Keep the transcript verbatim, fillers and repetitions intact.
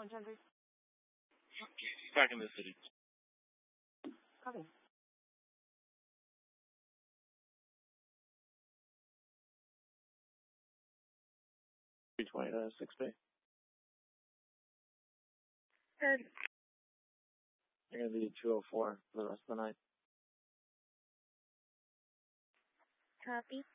one hundred. Back in the city. Copy. three twenty to six Bay. Heard. You're going to be two oh four for the rest of the night. Copy.